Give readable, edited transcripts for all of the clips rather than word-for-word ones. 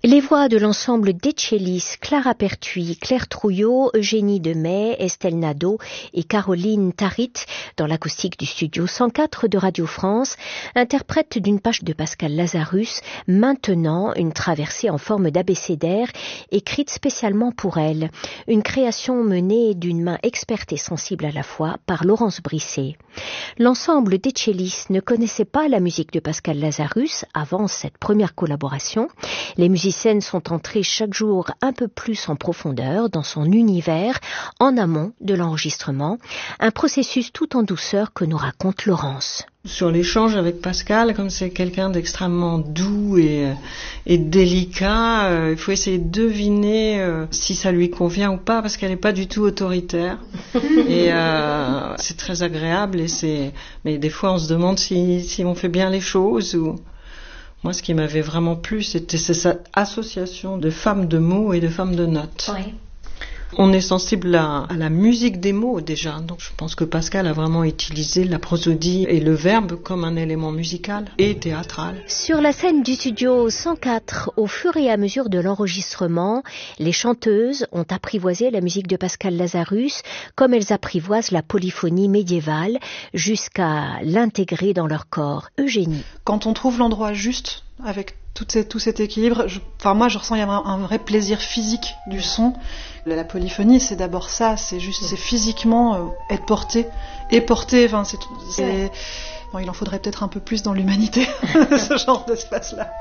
Les voix de l'ensemble d'Etchelis, Clara Pertuis, Claire Trouillot, Eugénie Demey, Estelle Nadeau et Caroline Tarit, dans l'acoustique du studio 104 de Radio France, interprètent d'une page de Pascal Lazarus, Maintenant, une traversée en forme d'abécédaire, écrite spécialement pour elle. Une création menée d'une main experte et sensible à la fois par Laurence Brisset. L'ensemble d'Etchelis ne connaissait pas la musique de Pascal Lazarus avant cette première collaboration. Les musiciennes sont entrées chaque jour un peu plus en profondeur dans son univers en amont de l'enregistrement, un processus tout en douceur que nous raconte Laurence. Sur l'échange avec Pascal, comme c'est quelqu'un d'extrêmement doux et délicat, il faut essayer de deviner si ça lui convient ou pas, parce qu'elle n'est pas du tout autoritaire. Et c'est très agréable. Mais des fois, on se demande si on fait bien les choses. Ou moi, ce qui m'avait vraiment plu, c'est cette association de femmes de mots et de femmes de notes. Oui. On est sensible à la musique des mots déjà, donc je pense que Pascal a vraiment utilisé la prosodie et le verbe comme un élément musical et théâtral. Sur la scène du studio 104, au fur et à mesure de l'enregistrement, les chanteuses ont apprivoisé la musique de Pascal Lazarus comme elles apprivoisent la polyphonie médiévale jusqu'à l'intégrer dans leur corps. Eugénie. Quand on trouve l'endroit juste avec tout cet équilibre, moi je ressens un vrai plaisir physique du son. La polyphonie, c'est d'abord ça, c'est physiquement être porté et porté. Bon, il en faudrait peut-être un peu plus dans l'humanité, ce genre d'espace-là.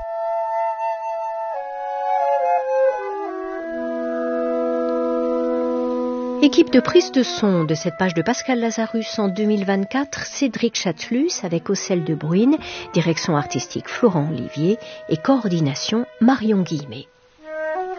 Équipe de prise de son de cette page de Pascal Lazarus en 2024, Cédric Chatelus avec Ocel de Bruyne, direction artistique Florent Olivier et coordination Marion Guillemet.